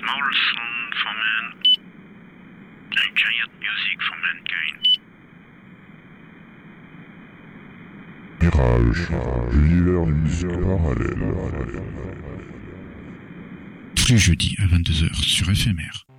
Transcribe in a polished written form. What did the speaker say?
Moral song for man. A giant music for mankind. Mirage, l'univers du musique parallèle. Tous les jeudis à 22h sur FMR.